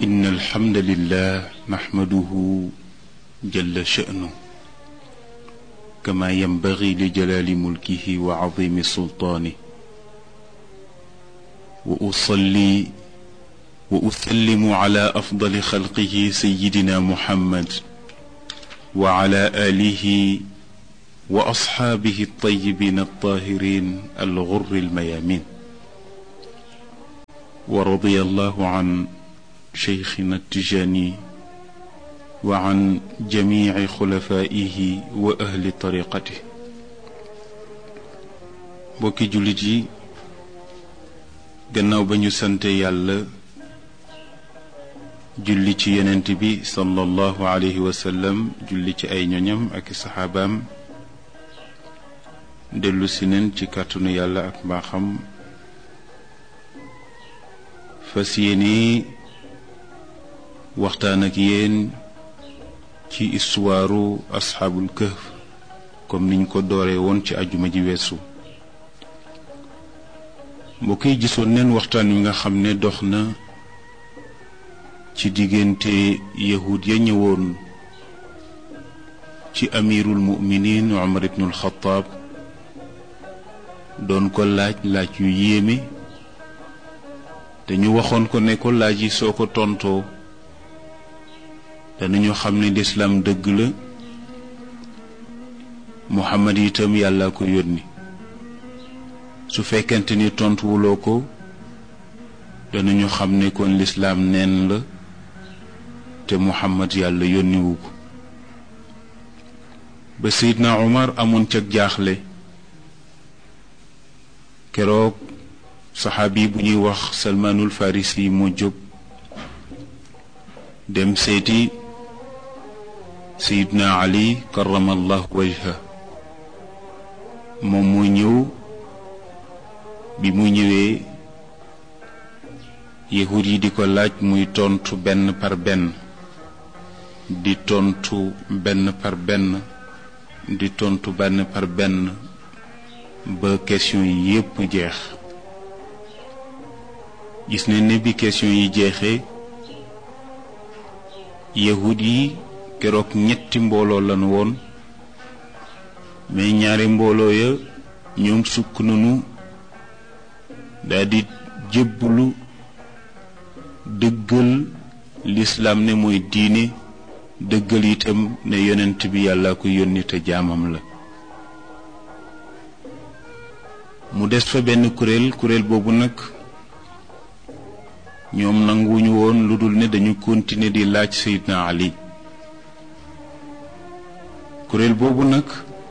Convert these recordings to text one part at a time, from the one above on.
إن الحمد لله نحمده جل شأنه كما ينبغي لجلال ملكه وعظيم سلطانه، وأصلي وأسلم على أفضل خلقه سيدنا محمد وعلى آله وأصحابه الطيبين الطاهرين الغر الميامين. ورضي الله عن شيخنا التجاني وعن جميع خلفائه وأهل طريقته. بوكي جوليتي gannaaw ba ñu sante yàlla julli ci yonent bi sallallahu alayhi wa sallam, julli ci ay ñoñam ak saxaabaam, dellu si neen ci kàttanu yàlla ak mbaaxam fas yéene waxtaan ak yéen ci istuwaaru asxaabul kahf comme niñ ko dooree woon ci ajuma ji weesu. mbokk yi gisoon neen waxtaan wi nga xam ne dox na ci diggante yahud ya ñëwoon ci amirul muminin Umar ibnul Xattaab doon ko laaj yu yéeme, te ñu waxoon ko ne ko laaj yi soo ko tontoo danañu xam ne lislaam dëgg la, Muhammad itam yàlla ko yónni. su fekkente ni tontuwuloo ko danañu xam ne kon lislaam neen la te Muhammad yàlla yónniwu ko. ba Seydina Umar amoon cag jaaxle, keroog saxaabi bu ñuy wax Salmaanul Farisi moo jóg dem seeti Seydina Ali karamallahu wajha. moom moo ñëw. bi mu ñëwee yahud yi di ko laaj muy tontu benn par benn, di tontu benn par benn, di tontu benn par benn ba question yi yépp jeex. gis nañ ne bi question yi jeexee yahud yi keroog ñetti mbooloo lañu woon, mais ñaari mbooloo ya ñoom sukk nañu daldi jébbulu dëggal lislaam ne mooy diine, dëggal itam ne yonent bi yàlla ko yónni te jaamam la. mu des fa benn kuréel boobu nag ñoom nanguwuñu woon lu dul ne dañu continuer di laaj Seydina Ali. kuréel boobu nag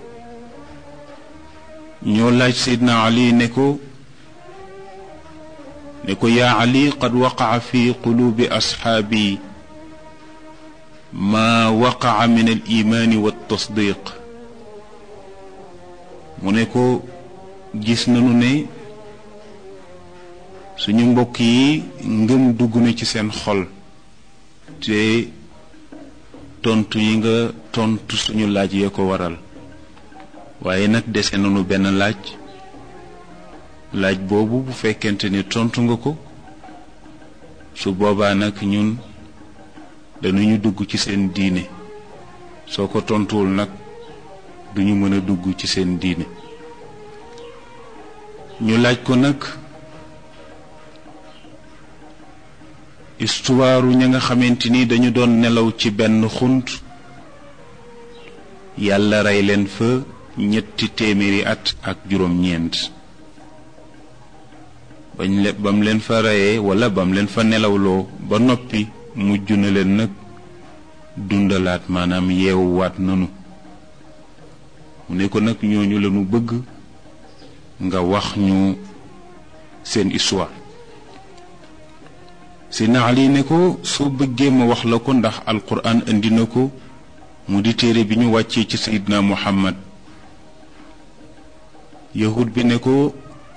ñoo laaj Seydina Ali ne ko yaa Ali, qad waqaca fi quluubi asxaabi maa waqaca min al imaani wa tasdiq. mu ne ko gis nañu ne suñu mbokk yi ngëm dugg na ci seen xol, te tontu yi nga tontu suñu laaj yee ko waral. waaye nag dese nañu benn laaj boobu bu fekkente ni tontu nga ko, su boobaa nag ñun dañuy dugg ci seen diine, soo ko tontuwul nag duñu mën a dugg ci seen diine. ñu laaj ko nag histoire ña nga xamante ni dañu doon nelaw ci benn xunt, yàlla rey leen fa 300 at ak juróom-ñeent. bam leen fa reyee wala bam leen fa nelawloo ba noppi mujj na leen nag dundalaat, maanaam yeewuwaat nanu. mu ne ko nag ñooñu lañu bëgg nga wax ñu seen histoire. Seydina Ali ne ko soo bëggee ma wax la ko, ndax alquran indi na ko mu di téere bi ñu wàccee ci Seydina Muhammad. yahud bi ne ko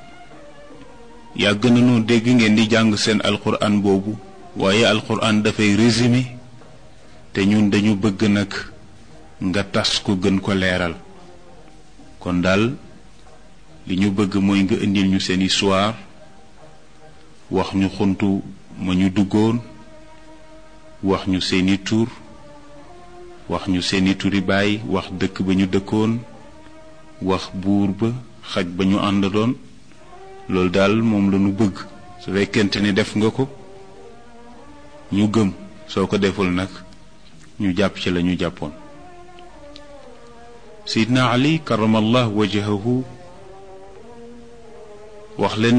yàgg nañu dégg ngeen di jàng seen alquran boobu, waaye alquran dafay résumé, te ñun dañu bëgg nag nga tas ko gën ko leeral. kon daal li ñu bëgg mooy nga indil ñu seen histoire, wax ñu xuntu ma ñu duggoon wax ñu seeni tur wax ñu seeni turi baay wax dëkk ba ñu dëkkoon wax buur ba xaj ba ñu àndoon loolu daal moom la ñu bëgg su fekkente ni def nga ko ñu gëm soo ko deful nag ñu jàpp ci la ñu jàppoon Seydina Ali karamallahu wajhahu wax leen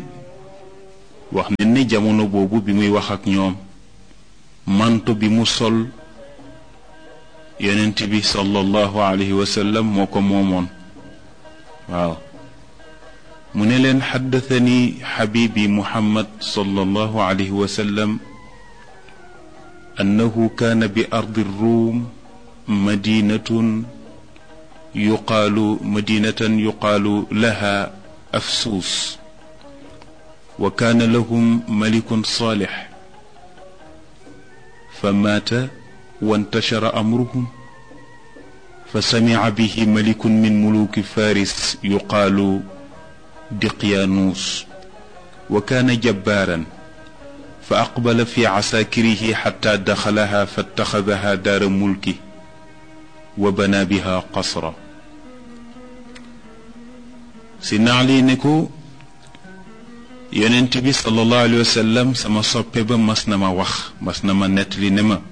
ne jamono boobu bi muy wax ak ñoom manto bi mu sol yonent bi sallallahu alayhi wa sallam moo ko moomoon waaw mu ne leen xaddathani xabibi muhammad sallallahu alayhi wa sallam annahu kaana bi ardi ruum madinatan yuqaalu laha afsuus wa kaana lahum malikun saalix fa maata wantashara amruhum fa samica bihi malikun min muluki faris yuqaalu diqyaanuus wa kaana jabbaaran fa aqbala fi casaakirihi xatta daxalaha fattaxadaha daara mulki wa bana biha qasra si naali ne ko yonent bi sallallahu alayhi wa sallam sama soppe ba mas na ma wax mas na ma nettali ne ma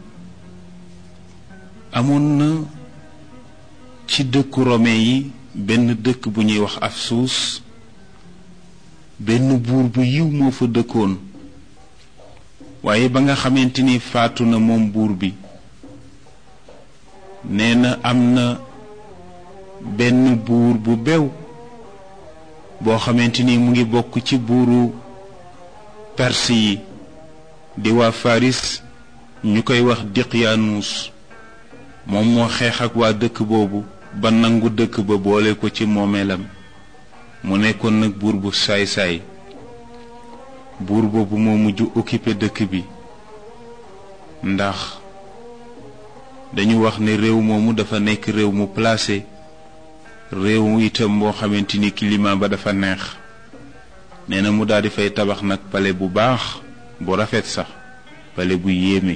amoon na ci dëkku rome yi benn dëkk bu ñuy wax Afsuus benn buur bu yiw moo fa dëkkoon waaye ba nga xamante ni faatu na moom buur bi nee na am na benn buur bu bew boo xamante ni mu ngi bokk ci buuru Perse yi di waa Faris ñu koy wax Diqyaanuus moom moo xeex ak waa dëkk boobu ba nangu dëkk ba boole ko ci moomeelam mu nekkoon nag buur bu saay-saay buur boobu moo mujj occupé dëkk bi ndax dañu wax ne réew moomu dafa nekk réew mu placé réew itam boo xamante ni climat ba dafa neex nee na mu daal di fay tabax nag palais bu baax bu rafet sax palais bu yéeme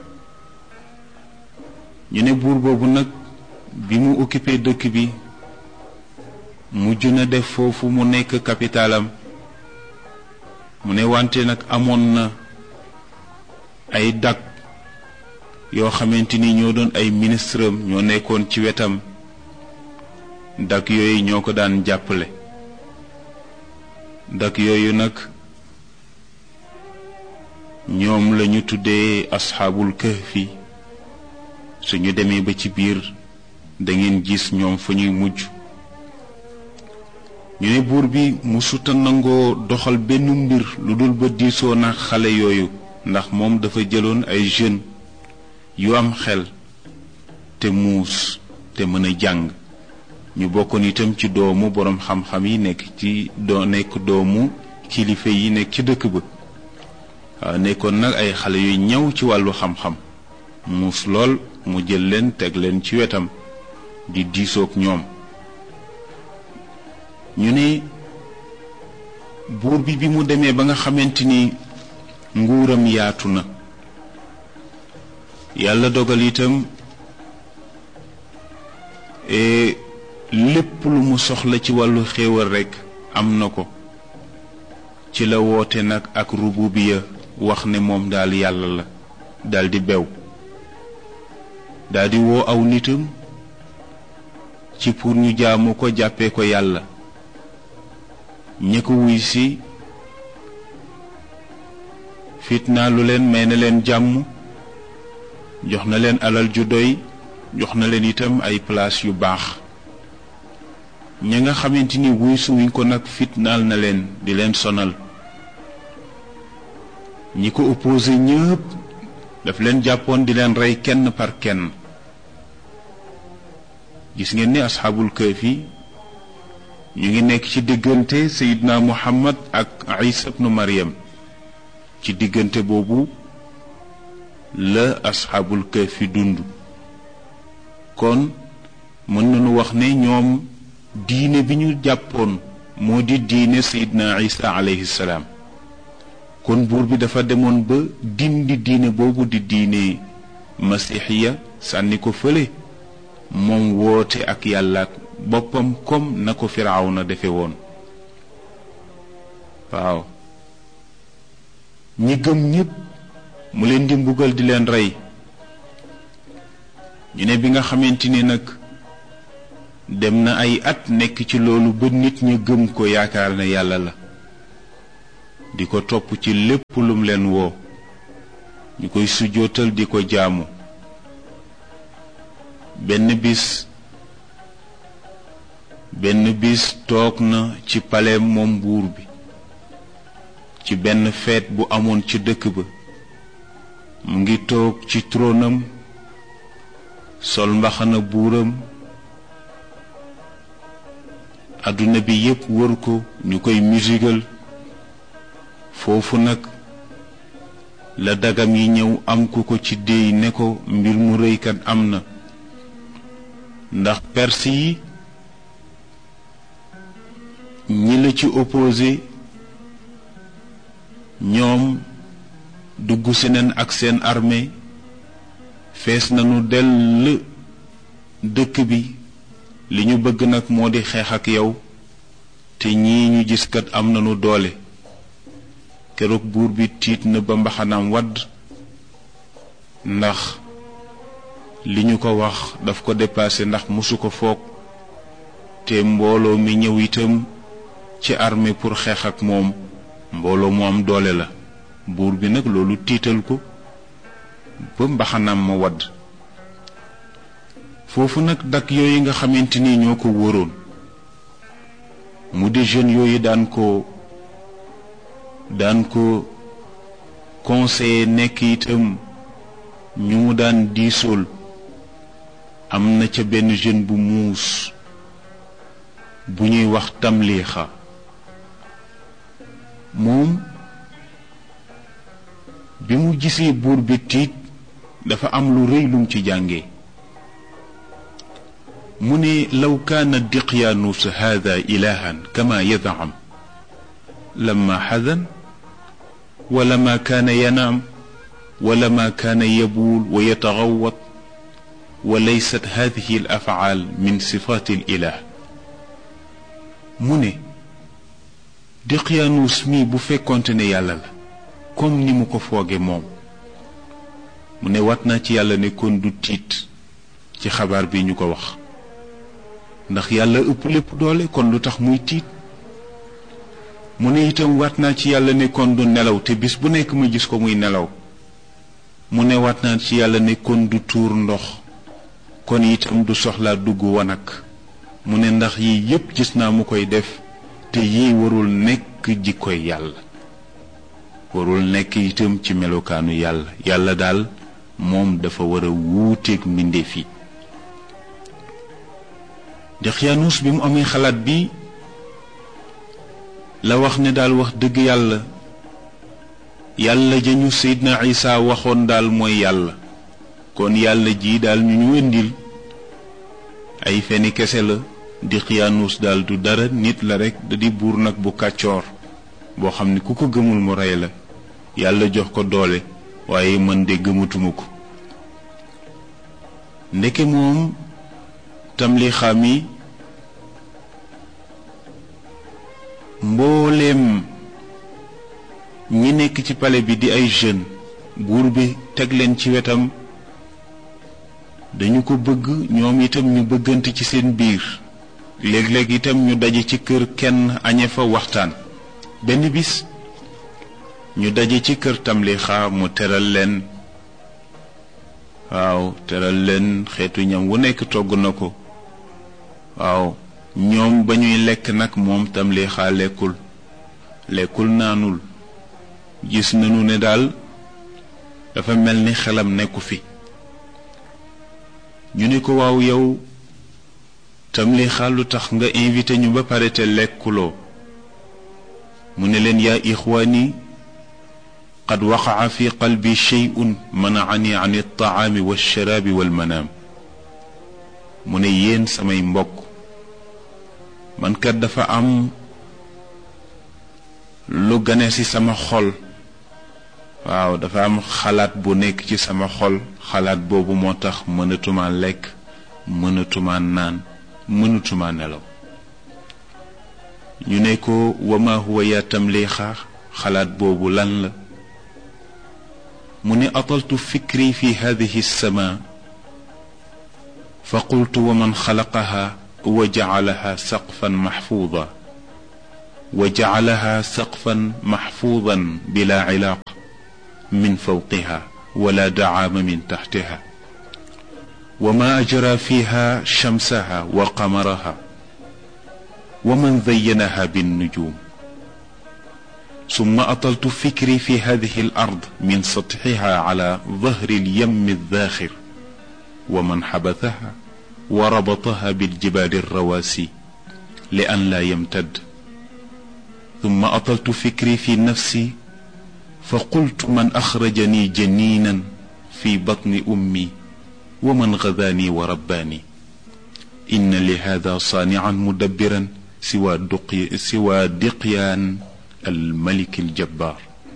ñu ne buur boobu nag bi mu occupé dëkk bi mujj na def foofu mu nekk capitalam mu ne wante nag amoon na ay dag yoo xamante ni ñoo doon ay ministre am ñoo nekkoon ci wetam dak yooyu ñoo ko daan jàppale dak yooyu nag ñoom lañu tuddee asxaabul kahfi suñu demee ba ci biir da ngeen gis ñoom fa ñuy mujj ñu ne buur bi musuta nangoo doxal benn mbir lu dul ba diisoo na xale yooyu ndax moom dafa jëloon ay jeunes yu am xel te muus te mën a jàng ñu bokkoon itam ci doomu boroom xam-xam yi nekk doomu kilifa yi nekk ci dëkk ba waaw nekkoon nag ay xale yu ñëw ci wàllu xam-xam muus lool mu jël leen teg leen ci wetam di diisoog ñoom ñu ne buur bi mu demee ba nga xamante ni nguuram yaatu na yàlla dogal itam lépp lu mu soxla ci wàllu xéewal rekk am na ko ci la woote nag ak rububiya wax ne moom daal yàlla la daldi bew daldi woo aw nitam ci pour ñu jaamu ko jàppee ko yàlla ñi ko wuy si fitna lu leen may na leen jàmm jox na leen alal ju doy jox na leen itam ay place yu baax ña nga xamante ni wuy suwuñ ko nag fitnaal na leen di leen sonal ñi ko opposé ñëpp daf leen jàppoon di leen rey kenn par kenn gis ngeen ni asxaabul kahfi ñu ngi nekk ci diggante Seydina Muhammad ak Isa ibnu Maryam ci diggante boobu la asxaabul kahfi dund kon mën nañu wax ne ñoom diine bi ñu jàppoon moo di diine Seydina Isa alayhi salaam kon buur bi dafa demoon ba dindi diine boobu di diine masixiya sànni ko fële moom woote ak yàlla ak boppam comme na ko Firawna defe woon. waaw ñi gëm ñépp mu leen di mbugal di leen rey. ñu ne bi nga xamante ni nag dem na ay at nekk ci loolu ba nit ñi gëm ko yaakaar ne yàlla la di ko topp ci lépp lum leen woo ñu koy sujjootal di ko jaamu. benn bis toog na ci paleem moom buur bi ci benn feet bu amoon ci dëkk ba mu ngi toog ci tronam sol mbaxana buuram adduna bi yépp wër ko ñu koy musigal. foofu nag la dagam yi ñëw am ku ko ci déy ne ko mbir mu rëykat am na ndax perse yi ñi la ci opposé ñoom dugg si nañ ak seen armée fees nañu dell dëkk bi li ñu bëgg nag moo di xeex ak yow te ñii ñu gis kat am nañu doole. keroog buur bi tiit na ba mbaxanaam wadd ndax li ñu ko wax daf ko dépassé ndax musu ko foog te mbooloo mi ñëw itam ci armée pour xeex ak moom mbooloo mu am doole la. buur bi nag loolu tiital ko ba mbaxanaam ma wadd. foofu nag dak yooyu nga xamante ni ñoo ko wóoroon mu di jeunes yooyu daan ko conseiller nekk itam ñu mu daan diisool. am na ca benn jeune bu muus bu ñuy wax Tamlixa. moom bi mu gisee buur bi tiit dafa am lu rëy lum ci jànge. mu ne law kaana Diqyaanus haada ilahan kama yad'am lamma xadan wala ma kaana yanaam wala ma kaana yabuul wa yataxawat wa laysat hadihi al afcaal min sifaati al ilah. mu ne Diqyaanus mi bu fekkonte ne yàlla la comme ni mu ko fooge moom mu ne wat naa ci yàlla ne kon du tiit ci xabaar bi ñu ko wax ndax yàlla ëpp lépp doole kon lu tax muy tiit. mu ne itam waat naa ci yàlla ne kon du nelaw te bis bu nekk ma gis ko muy nelaw. mu ne waat naa ci yàlla ne kon du tuur ndox kon itam du soxlaa dugg wanag. mu ne ndax yii yépp gis naa mu koy def te yii warul nekk jikkoy yàlla warul nekk itam ci melokaanu yàlla. yàlla daal moom dafa war a wuuteeg mbindeef yi. Diqyaanus bi mu amee xalaat bi la wax ne daal wax dëgg yàlla jañu Seydina Isa waxoon daal mooy yàlla kon yàlla ji daal ñu indil ay feni kese la. Diqyaanus daal du dara nit la rekk da di buur nag bu kàccoor boo xam ne ku ko gëmul mu rey la. yàlla jox ko doole waaye man de gëmatuma ko. ndeke moom Tamlixa mi mbooleem ñi nekk ci palais bi di ay jeunes buur bi teg leen ci wetam dañu ko bëgg ñoom itam ñu bëggante ci seen biir. léeg-léeg itam ñu daje ci kër kenn añe fa waxtaan. benn bis ñu daje ci kër Tamlixa mu teral leen. waaw teral leen xeetu ñam wu nekk togg na ko. waaw ñoom ba ñuy lekk nag moom Tamlixa lekkul naanul. gis nañu ne daal dafa mel ni xelam nekku fi. ñu ne ko waaw yow Tamlixa lu tax nga invité ñu ba pare te lekkuloo. mu ne leen yaa ixwaani qad waqaca fi qalbi shay'un manacani an altacaami walsharaabi walmanaam. mu ne yéen samay mbokk man kat dafa am lu gane ci sama xol waaw dafa am xalaat bu nekk ci sama xol xalaat boobu moo tax mënatuma lekk mënatuma naan mënatuma nelaw ñu ne ko wama huwa ya tamlixa xalaat boobu lan la mu ne ataltu fikri fi hadihi as-samaa fa qultu wa man xalaqaha wa jacalaha saqfan maxfuuda وجعلها سقفا محفوظا بلا علاق من فوقها ولا دعام من تحتها وما أجرى فيها شمسها وقمرها ومن زينها بالنجوم ثم أطلت فكري في هذه الأرض من سطحها على ظهر اليم الذاخر ومن حبثها وربطها بالجبال الرواسي لأن لا يمتد ثم أطلت فكري في نفسي فقلت من أخرجني جنينا في بطن أمي ومن غذاني ورباني إن لهذا صانعا مدبرا سوى دقيان الملك الجبار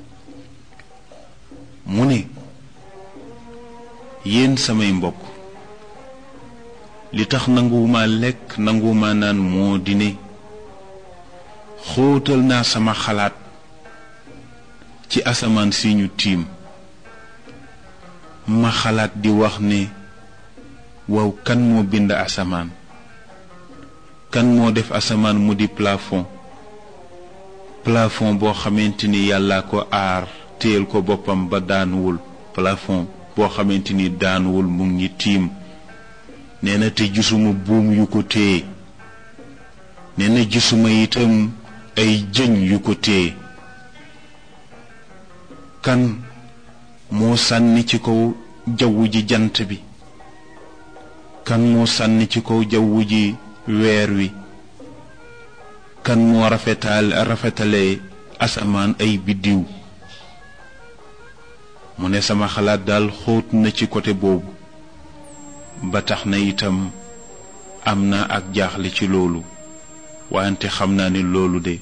مني ين سمي مبوك لتخ نانغوما لك نانغوما نان موديني xóotal naa sama xalaat ci asamaan si ñu tiim ma xalaat di wax ne waaw kan moo bind asamaan kan moo def asamaan mu di plafond boo xamante ni yàlla ko aar téel ko boppam ba daanuwul plafond boo xamante ni daanuwul mu ngi tiim nee na te gisuma buum yu ko téye nee na gisuma itam ay jën yu ko téye kan moo sànni ci kaw jaww ji jant bi kan moo sànni ci kaw jaww ji weer wi kan moo rafetale asamaan ay biddiw mu ne sama xalaat daal xóot na ci côté boobu ba tax na itam am na ak jaaxle ci loolu wante xam naa ni loolu de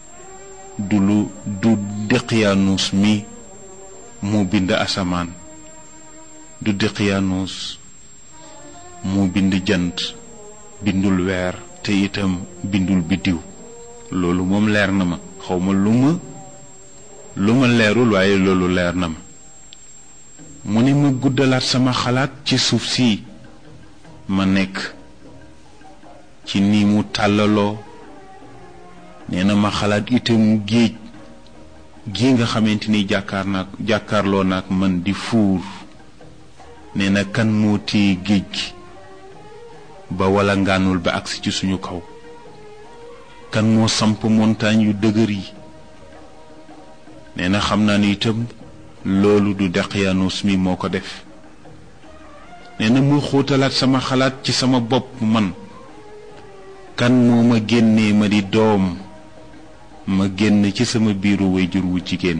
du Daqyaanus mi moo bind asamaan du Daqyaanus moo bind jant bindul weer te itam bindul biddiw loolu moom leer na ma xawma lu ma leerul waaye loolu leer na ma mu ne ma guddalaat sama xalaat ci suuf si ma nekk ci ni mu tàllaloo nee na ma xalaat itam géej gi nga xamante ni jàkkaarloo naak man di fuur nee na kan moo téye géej gi ba wala ngaanul ba agsi ci suñu kaw kan moo samp montagne yu dëgër yi nee na xam naa ni itam loolu du Daqyaanus mi moo ko def nee na mu xóotalaat sama xalaat ci sama bopp man kan moo ma génnee ma di doom ma génn ci sama biiru wayjur wu jigéen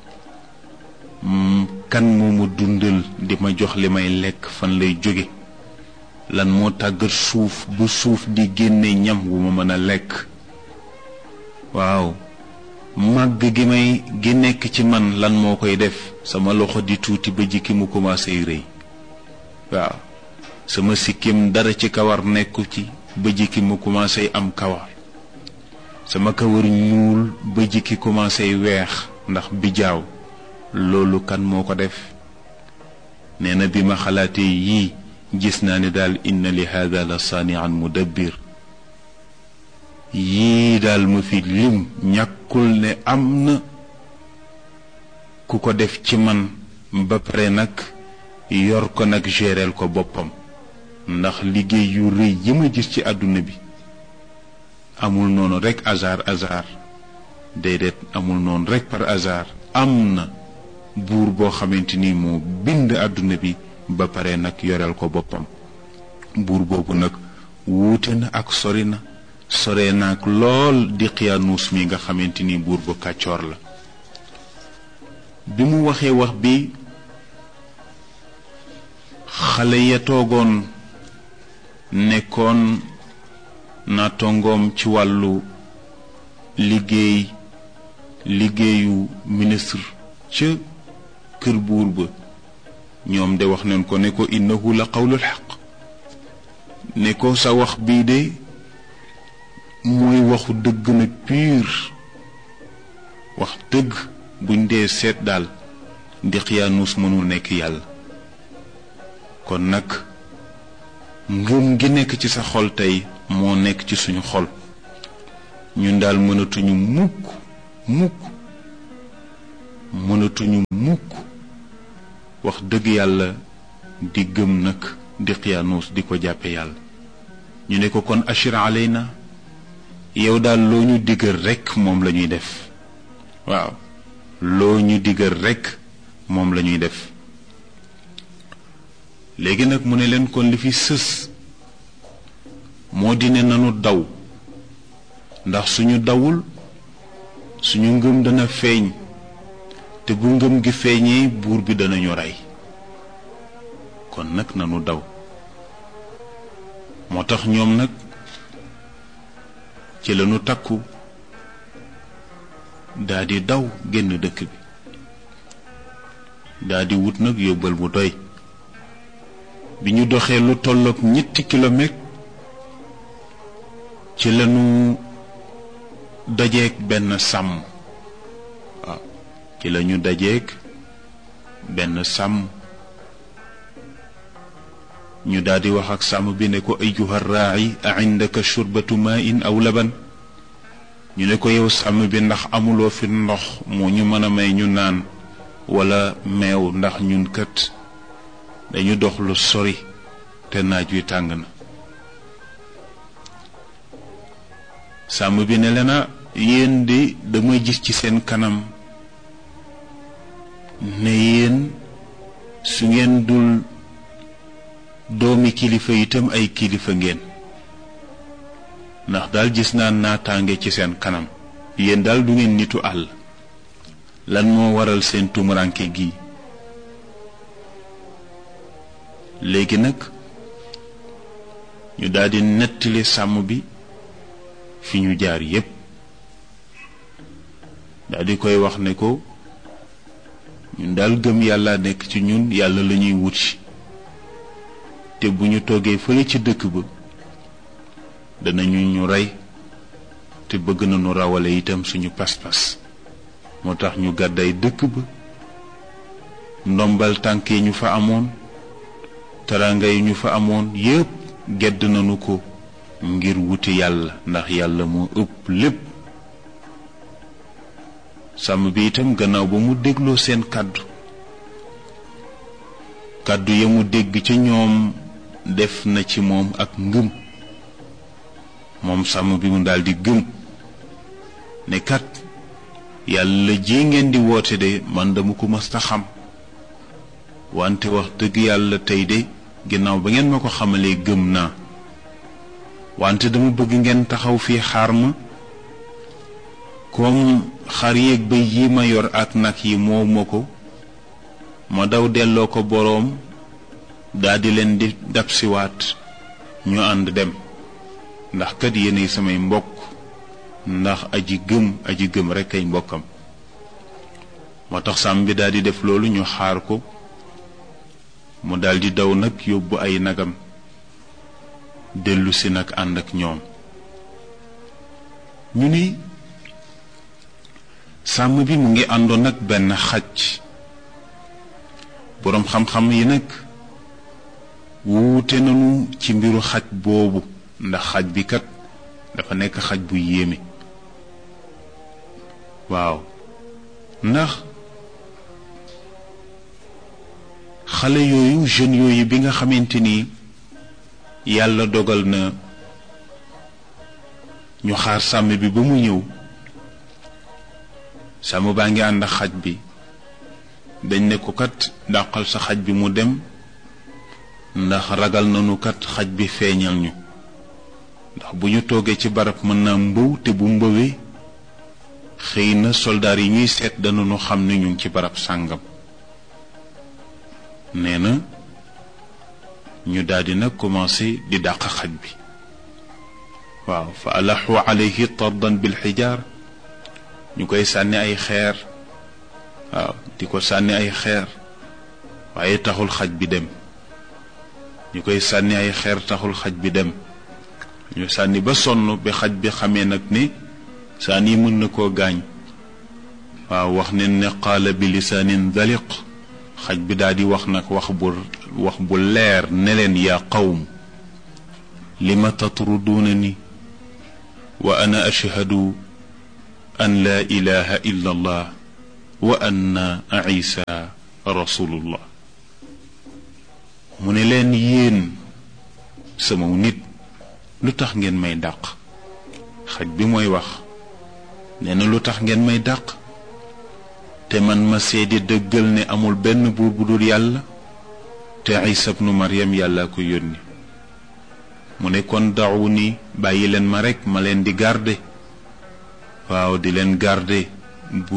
kan moo ma dundal di ma jox li may lekk fan lay jóge lan moo tàggat suuf bu suuf di génne ñam wu ma mën a lekk waaw màgg gi nekk ci man lan moo koy def sama loxo di tuuti ba jikki mu commencé rëy waaw sama sikkim dara ci kawar nekku ci ba jikki mu commencé am kawar sama kawar ñuul ba jikki commencé weex ndax bijaaw loolu kan moo ko def nee na bi ma xalaatee yii gis naa ne daal inna li hada la saani'an mudabbir yii daal ma fi lim ñàkkul ne am na ku ko def ci man ba pare nag yor ko nag géreel ko boppam ndax liggéey yu rëy yi ma gis ci àdduna bi amul noonu rekk hasard déedéet amul noonu rekk par hasard am na buur boo xamante ni moo bind àdduna bi ba pare nag yoreel ko boppam buur boobu nag wuute na ak sore na ak lool Daqyaanus mi nga xamante ni buur bu kàccoor la bi mu waxee wax bi xale ya toogoon nekkoon naatongoom ci wàllu liggéeyu ministre ca kër buur ba ñoom de wax nañ ko ne ko innahu la qawlul xaq ne ko sa wax bii de mooy waxu dëgg nag pur wax dëgg buñ dee seet daal Daqyaanus mënul nekk yàlla kon nag ngëm gi nekk ci sa xol tey moo nekk ci suñu xol ñun daal mënatuñu mukk wax dëgg yàlla di gëm nag Daqyaanus di ko jàppe yàlla ñu ne ko kon ashir alayna yow daal loo ñu digal rekk moom la ñuy def waaw loo ñu digal rekk moom la ñuy def léegi nag mu ne leen kon li fi sës moo di ne nanu daw ndax suñu dawul suñu ngëm dana feeñ te bu ngëm gi feeñee buur bi danañu rey kon nag nanu daw moo tax ñoom nag ci lañu takku daldi daw génn dëkk bi daldi wut nag yóbbal bu doy bi ñu doxee lu tollook 7 kilomètres ci lañu dajeek benn sàmm waaw ci lañu dajeek benn sàmm ñu daldi wax ak sàmm bi ne ko ayyuha raa'i a indaka shurbatu maa'in aw laban ñu ne ko yow sàmm bi ndax amuloo fi ndox moo ñu mën a may ñu naan walla meew ndax ñun kat dañu dox lu sori te naaj wi tàng na sàmm bi ne leen yéen de dama gis ci seen kanam ne yéen su ngeen dul doomi kilifa itam ay kilifa ngeen ndax daal gis naa naataange ci seen kanam yéen daal du ngeen nitu àll lan moo waral seen tumuranke gi léegi nag ñu daldi nettali sàmm bi fi ñu jaar yépp daldi koy wax ne ko ñun daal gëm yàlla nekk ci ñun yàlla lañuy wuti te bu ñu toogee fële ci dëkk ba danañu ñu rey te bëgg nañu rawale itam suñu pas-pas moo tax ñu gàdday dëkk ba ndombal tànk yi ñu fa amoon teraanga yi ñu fa amoon yépp gedd nañu ko ngir wuti yàlla ndax yàlla moo ëpp lépp sàmm bi itam gannaaw ba mu dégloo seen kàddu ya mu dégg ca ñoom def na ci moom ak ngëm moom sàmm bi mu daldi gëm ne kat yàlla ji ngeen di woote de man dama ko mës a xam wante wax dëgg yàlla tey de ginnaaw ba ngeen ma ko xamalee gëm naa wante dama bëgg ngeen taxaw fii xaar ma comme xar yeeg bëy yi ma yor ak nag yi moo ma ko ma daw delloo ko boroom daldi leen di dabsiwaat ñu ànd dem ndax kat yéenay samay mbokk ndax aji gëm rekk ay mbokkam moo tax sàmm bi daldi def loolu ñu xaar ko mu daldi daw nag yóbbu ay nagam dellusi nag ànd ak ñoom ñu ni sàmm bi mu ngi àndoon nag benn xaj boroom xam-xam yi nag wuute nañu ci mbiru xaj boobu ndax xaj bi kat dafa nekk xaj bu yéeme waaw ndax xale yooyu jeunes yooyu bi nga xamante ni yàlla dogal na ñu xaar sàmm bi ba mu ñëw sàmm baa ngi ànd ak xaj bi dañ ne ko kat dàqal sa xaj bi mu dem ndax ragal nañu kat xaj bi feeñal ñu ndax bu ñu toogee ci barab mën naa mbëw te bu mbëwee xëy na soldaar yi ñuy seet danañu xam ne ñu ngi ci barab sàngam nee na ñu daldi nag commencé di dàq xaj bi waaw fa alaxu alayhi tardan bil xijaar ñu koy sànni ay xeer waaw di ko sànni ay xeer waaye taxul xaj bi dem ñu koy sànni ay xeer taxul xaj bi dem ñu sànni ba sonn bi xaj bi xamee nag ni sànni mën na koo gaañ waaw wax ne qaala bi lisaanin daliq xaj bi daal di wax nag wax bu leer ne leen yaa qawm lima tatruduunani wa ana ashhadu an laa ilaha illa allah wa anna isa rasulullah mu ne leen yéen sama nit lu tax ngeen may dàq xaj bi mooy wax nee na lu tax ngeen may dàq te man ma seede dëggal ne amul benn buur bu dul yàlla te isa ibnu maryam yàlla ko yónni mu ne kon dawu ni bàyyi leen ma rekk ma leen di garde waaw di leen garde